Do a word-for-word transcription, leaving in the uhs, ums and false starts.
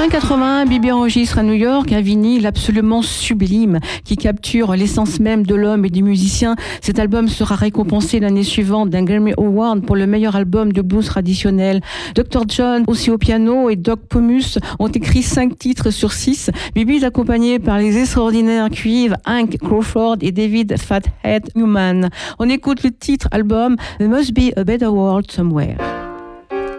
Fin quatre-vingt-un, Bibi enregistre à New York un vinyle absolument sublime qui capture l'essence même de l'homme et du musicien. Cet album sera récompensé l'année suivante d'un Grammy Award pour le meilleur album de blues traditionnel. docteur John, aussi au piano, et Doc Pomus ont écrit cinq titres sur six. Bibi est accompagné par les extraordinaires cuivres Hank Crawford et David Fathead Newman. On écoute le titre album There Must Be a Better World Somewhere.